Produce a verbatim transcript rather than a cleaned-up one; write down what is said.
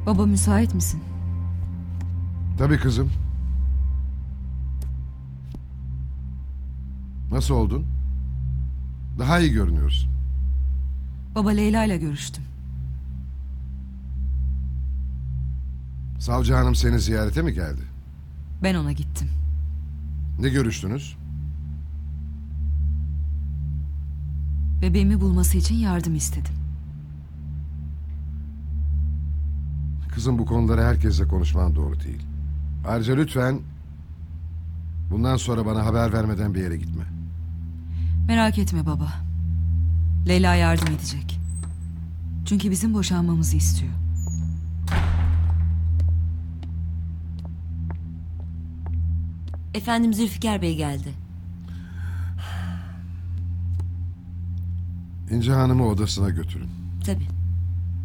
Baba, müsait misin? Tabii kızım. Nasıl oldun? Daha iyi görünüyorsun. Baba, Leyla ile görüştüm. Savcı hanım seni ziyarete mi geldi? Ben ona gittim. Ne görüştünüz? Bebeğimi bulması için yardım istedim. Kızım, bu konuları herkesle konuşman doğru değil. Ayrıca lütfen bundan sonra bana haber vermeden bir yere gitme. Merak etme baba. Leyla yardım edecek. Çünkü bizim boşanmamızı istiyor. Efendim, Zülfikar Bey geldi. İnce Hanım'ı odasına götürün. Tabii.